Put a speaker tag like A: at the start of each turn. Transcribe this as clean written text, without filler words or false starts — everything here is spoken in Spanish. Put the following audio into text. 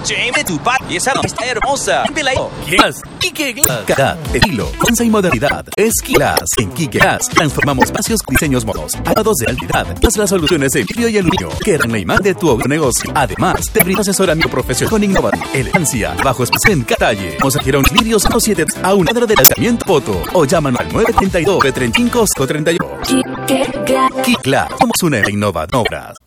A: Jaime, tu padre, y esa no está hermosa.
B: ¿Qué más? Quique Glass. Calidad, estilo, confianza y modernidad. Es Quique Glass. En Quique Glass transformamos espacios con diseños modos, acabados de calidad. Todas las soluciones de vidrio y aluminio que dan la imagen de tu negocio. Además, te brinda asesoramiento profesional con innovador, elegancia, bajo espacio en cada talle. Nos adquirieron vidrios 07 a un cuadro de lanzamiento foto o llaman al 932 35 38. Quique Glass. Somos una innovadora.